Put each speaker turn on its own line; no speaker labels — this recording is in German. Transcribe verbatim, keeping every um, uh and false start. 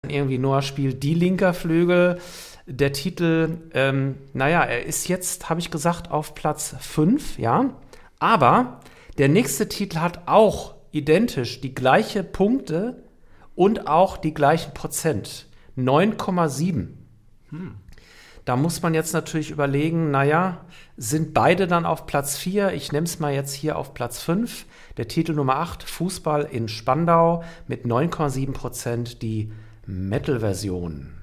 Irgendwie Noah spielt die linker Flügel. Der Titel, ähm, naja, er ist jetzt, habe ich gesagt, auf Platz fünf, ja. Aber der nächste Titel hat auch identisch die gleiche Punkte und auch die gleichen Prozent. neun Komma sieben. Hm. Da muss man jetzt natürlich überlegen, naja, sind beide dann auf Platz vier? Ich nehme es mal jetzt hier auf Platz fünf. Der Titel Nummer acht, Fußball in Spandau mit neun Komma sieben Prozent, die Metal-Version.